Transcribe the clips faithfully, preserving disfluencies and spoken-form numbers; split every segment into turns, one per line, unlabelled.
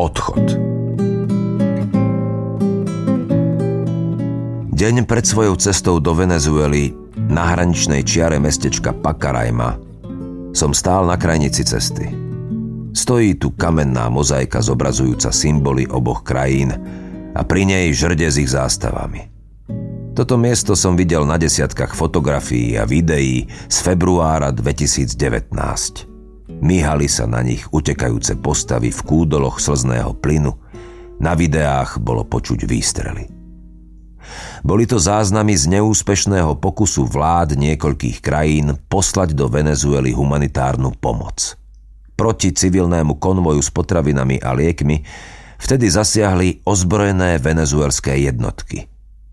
Odchod. Deň pred svojou cestou do Venezuely na hraničnej čiare mestečka Pacaraima som stál na krajnici cesty. Stojí tu kamenná mozaika zobrazujúca symboly oboch krajín a pri nej žrde s ich zástavami. Toto miesto som videl na desiatkách fotografií a videí z februára dvetisícdevätnásť. Míhali sa na nich utekajúce postavy v kúdoloch slzného plynu, na videách bolo počuť výstrely. Boli to záznamy z neúspešného pokusu vlád niekoľkých krajín poslať do Venezuely humanitárnu pomoc. Proti civilnému konvoju s potravinami a liekmi vtedy zasiahli ozbrojené venezuelské jednotky.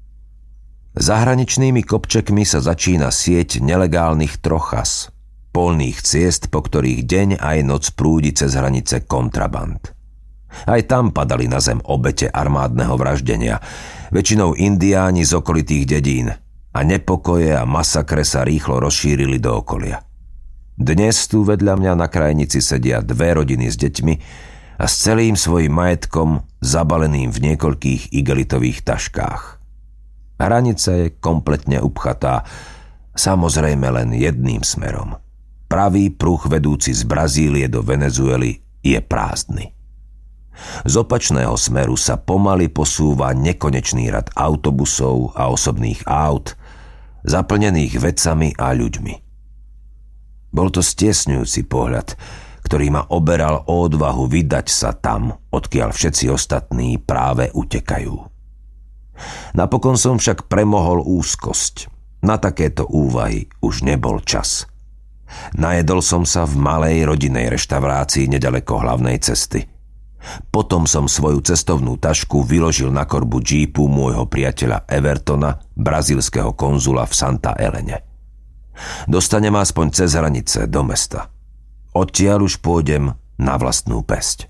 Zahraničnými kopčekmi sa začína sieť nelegálnych trochas, polných ciest, po ktorých deň aj noc prúdi cez hranice kontraband. Aj tam padali na zem obete armádneho vraždenia, väčšinou indiáni z okolitých dedín, a nepokoje a masakre sa rýchlo rozšírili do okolia. Dnes tu vedľa mňa na krajnici sedia dve rodiny s deťmi a s celým svojím majetkom zabaleným v niekoľkých igelitových taškách. Hranica je kompletne upchatá, samozrejme len jedným smerom. Pravý pruh vedúci z Brazílie do Venezuely je prázdny. Z opačného smeru sa pomaly posúva nekonečný rad autobusov a osobných aut, zaplnených vecami a ľuďmi. Bol to stiesňujúci pohľad, ktorý ma oberal o odvahu vydať sa tam, odkiaľ všetci ostatní práve utekajú. Napokon som však premohol úzkosť. Na takéto úvahy už nebol čas. Najedol som sa v malej rodinnej reštaurácii nedaleko hlavnej cesty. Potom som svoju cestovnú tašku vyložil na korbu džípu môjho priateľa Evertona, brazílskeho konzula v Santa Elene. Dostanem aspoň cez hranice do mesta. Odtiaľ už pôjdem na vlastnú päsť.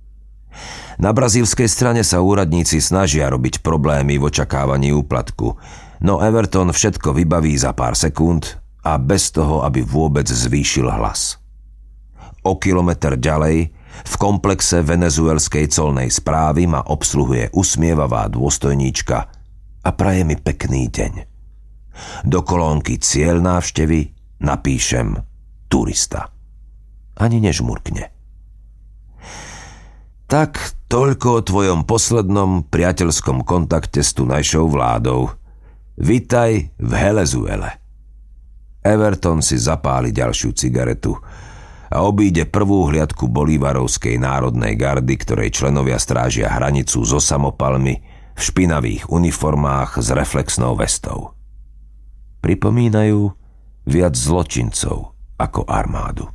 Na brazílskej strane sa úradníci snažia robiť problémy v očakávaní úplatku, no Everton všetko vybaví za pár sekúnd a bez toho, aby vôbec zvýšil hlas. O kilometr ďalej, v komplexe venezuelskej colnej správy ma obsluhuje usmievavá dôstojníčka a praje mi pekný deň. Do kolónky cieľ návštevy napíšem turista. Ani nežmurkne. Tak toľko o tvojom poslednom priateľskom kontakte s tunajšou vládou. Vitaj v Venezuele. Everton si zapáli ďalšiu cigaretu a obíde prvú hliadku bolívarovskej národnej gardy, ktorej členovia strážia hranicu so samopalmi v špinavých uniformách s reflexnou vestou. Pripomínajú viac zločincov ako armádu.